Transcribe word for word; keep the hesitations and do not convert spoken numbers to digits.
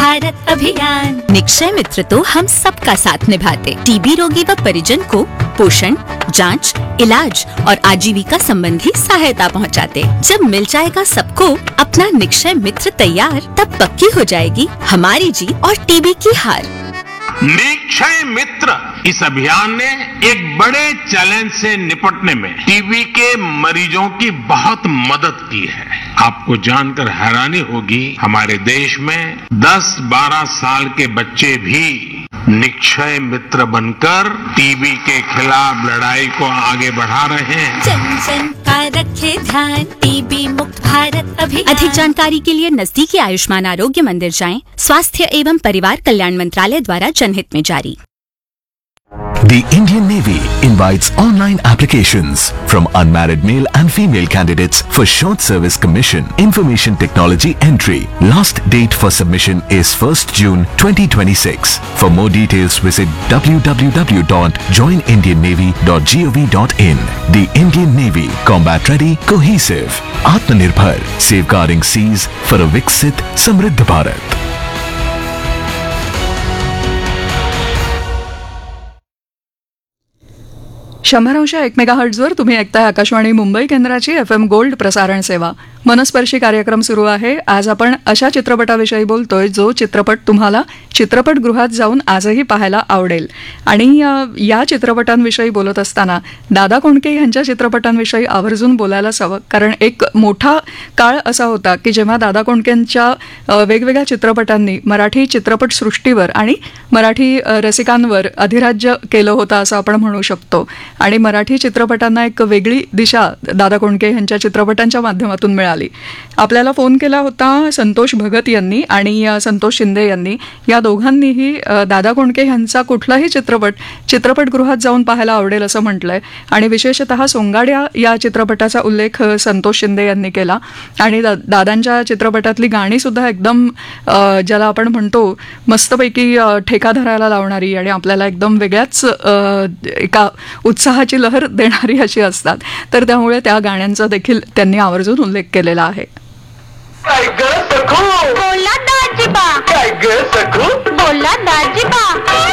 भारत अभियान। निक्षय मित्र तो हम सबका साथ निभाते, टीबी रोगी व परिजन को पोषण, जांच, इलाज और आजीविका संबंधी सहायता पहुंचाते। जब मिल जाएगा सबको अपना निक्षय मित्र तैयार, तब पक्की हो जाएगी हमारी जीत और टीबी की हार। निक्षय मित्र इस अभियान ने एक बड़े चैलेंज से निपटने में टीबी के मरीजों की बहुत मदद की है। आपको जानकर हैरानी होगी, हमारे देश में दस बारह साल के बच्चे भी निक्षय मित्र बनकर टीबी के खिलाफ लड़ाई को आगे बढ़ा रहे हैं। जन जन का रखे ध्यान, टीबी मुक्त भारत अभियान। अधिक जानकारी के लिए नजदीकी आयुष्मान आरोग्य मंदिर जाएं। स्वास्थ्य एवं परिवार कल्याण मंत्रालय द्वारा जनहित में जारी। The Indian Navy invites online applications from unmarried male and female candidates for short service commission, information technology entry. Last date for submission is first June twenty twenty-six. For more details visit w w w dot join indian navy dot gov dot in. The Indian Navy, combat ready, cohesive, Atmanirbhar, safeguarding seas for a Viksit Samriddh Bharat. शंभर अंश एक मेगाहर्ट्झवर तुम्ही ऐकताय आकाशवाणी मुंबई केंद्राची F M gold प्रसारण सेवा. मनस्पर्शी कार्यक्रम सुरू आहे. आज आपण अशा चित्रपटाविषयी बोलतोय जो चित्रपट तुम्हाला चित्रपटगृहात जाऊन आजही पाहायला आवडेल. आणि या चित्रपटांविषयी बोलत असताना दादा कोंडके यांच्या चित्रपटांविषयी आवर्जून बोलायलाच हवं, कारण एक मोठा काळ असा होता की जेव्हा दादा कोंडकेंच्या वेगवेगळ्या चित्रपटांनी मराठी चित्रपटसृष्टीवर आणि मराठी रसिकांवर अधिराज्य केलं होतं असं आपण म्हणू शकतो. आणि मराठी चित्रपटांना एक वेगळी दिशा दादा कोंडके यांच्या चित्रपटांच्या माध्यमातून मिळाली. आपल्याला फोन केला होता संतोष भगत यांनी आणि संतोष शिंदे यांनी. या दोघांनीही दादा कोंडके यांचा कुठलाही चित्रपट चित्रपटगृहात जाऊन पाहायला आवडेल असं म्हटलंय. आणि विशेषतः सोंगाड्या या चित्रपटाचा उल्लेख संतोष शिंदे यांनी केला. आणि दादांच्या चित्रपटातली गाणी सुद्धा एकदम ज्याला आपण म्हणतो मस्तपैकी ठेका धरायला लावणारी आणि आपल्याला एकदम वेगळ्याच एका उत्साहाची लहर देणारी अशी असतात. तर त्यामुळे त्या गाण्यांचा देखील त्यांनी आवर्जून उल्लेख केलेला आहे. काय ग सखू बोला दाजीबा, काय ग सखू बोला दाजीबा.